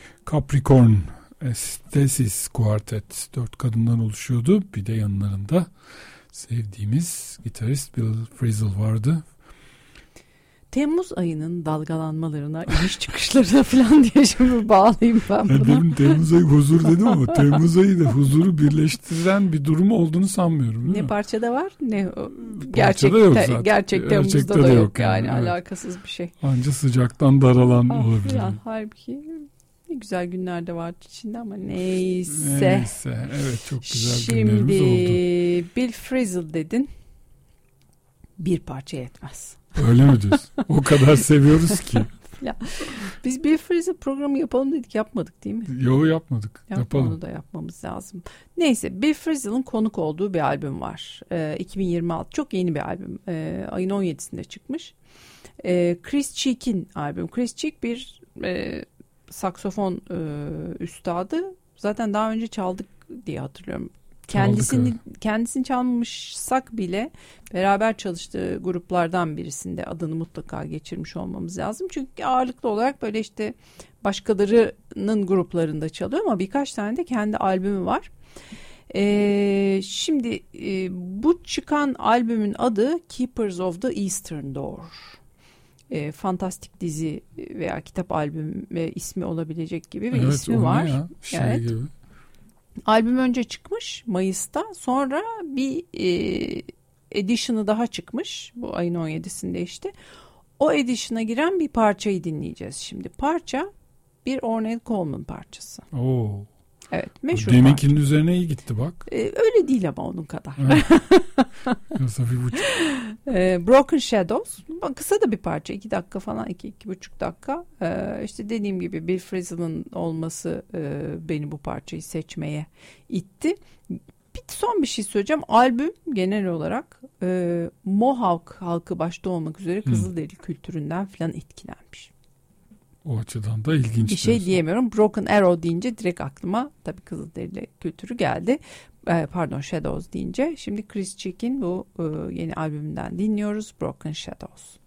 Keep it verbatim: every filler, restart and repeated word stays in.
Capricorn Estesis Quartet dört kadından oluşuyordu. Bir de yanlarında sevdiğimiz gitarist Bill Frisell vardı. Temmuz ayının dalgalanmalarına, iniş çıkışlarına falan diye şimdi bağlayayım ben buna. Demin Temmuz ayı huzur dedim ama Temmuz ayı da huzuru birleştiren bir durum olduğunu sanmıyorum. Değil ne mi? parçada var ne gerçek yok te, gerçek Temmuz'da da, da yok yani, yani evet. Alakasız bir şey. Anca sıcaktan daralan ah, olabilir. Ya, halbuki ne güzel günler de vardı içinde ama neyse. Neyse evet çok güzel şimdi, günlerimiz oldu. Şimdi Bill Frisell dedin, bir parça yetmez. Öyle mi diyorsun? O kadar seviyoruz ki. Ya, biz Bill Frisell programı yapalım dedik, yapmadık değil mi? Yok yapmadık. Yapma, yapalım. Onu da yapmamız lazım. Neyse, Bill Frisell'ın konuk olduğu bir albüm var. Ee, iki bin yirmi altı çok yeni bir albüm. Ee, ayın on yedisinde çıkmış. Ee, Chris Cheek'in albüm. Chris Cheek bir e, saksofon e, üstadı. Zaten daha önce çaldık diye hatırlıyorum. Kendisini Çaldık, kendisini çalmamışsak bile beraber çalıştığı gruplardan birisinde adını mutlaka geçirmiş olmamız lazım. Çünkü ağırlıklı olarak böyle işte başkalarının gruplarında çalıyor ama birkaç tane de kendi albümü var. Ee, şimdi e, bu çıkan albümün adı Keepers of the Eastern Door. E, fantastik dizi veya kitap albüm ve ismi olabilecek gibi bir evet, ismi var. Ya, şey evet. gibi. Albüm önce çıkmış Mayıs'ta, sonra bir e, edition'ı daha çıkmış bu ayın on yedisinde işte. O edition'a giren bir parçayı dinleyeceğiz şimdi. Parça bir Ornette Coleman parçası. Oo. Evet, meşhur Deminkinin parça. üzerine iyi gitti bak. Ee, öyle değil ama onun kadar. ee, Broken Shadows. Kısa da bir parça. iki dakika falan. iki, iki buçuk dakika. Ee, işte dediğim gibi Bill Frisell'ın olması e, beni bu parçayı seçmeye itti. Bir son bir şey söyleyeceğim. Albüm genel olarak e, Mohawk halkı başta olmak üzere Kızılderili hmm. kültüründen falan etkilenmiş. O açıdan da ilginç. Bir şey diyorsun. Diyemiyorum. Broken Arrow deyince direkt aklıma tabii Kızılderili kültürü geldi. Ee, pardon Shadows deyince. Şimdi Chris Cheek'in bu e, yeni albümünden dinliyoruz. Broken Shadows.